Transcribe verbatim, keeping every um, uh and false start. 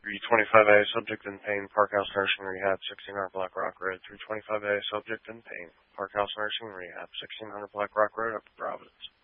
three twenty-five A, subject in pain, Parkhouse Nursing Rehab, sixteen hundred Black Rock Road. three twenty-five A, subject in pain, Parkhouse Nursing Rehab, sixteen hundred Black Rock Road, Upper Providence.